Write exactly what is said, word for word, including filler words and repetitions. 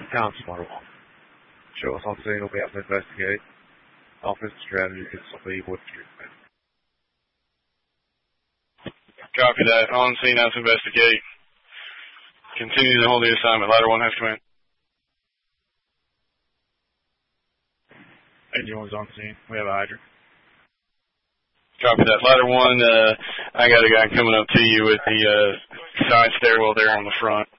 Thompson, Ladder one. Show us on scene, we'll be out to investigate. Offensive strategy consistently with treatment. Copy that. On scene, out to investigate. Continue to hold the assignment. Ladder one has command. eighty-one's on scene. We have a hydrant. Copy that. Ladder one, uh, I got a guy coming up to you with the uh, side stairwell there on the front.